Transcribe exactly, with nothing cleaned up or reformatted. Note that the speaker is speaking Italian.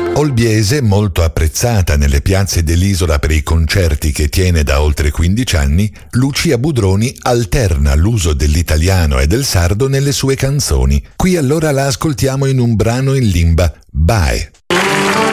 Olbiese, molto apprezzata nelle piazze dell'isola per i concerti che tiene da oltre quindici anni, Lucia Budroni alterna l'uso dell'italiano e del sardo nelle sue canzoni. Qui allora la ascoltiamo in un brano in limba, Bae.